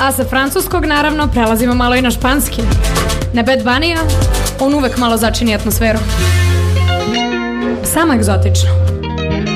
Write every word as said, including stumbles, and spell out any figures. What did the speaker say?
A sa francuskog, naravno, prelazimo malo i na španski. Na Bad Bunny-a, on uvek malo začini atmosferu. Samo egzotično.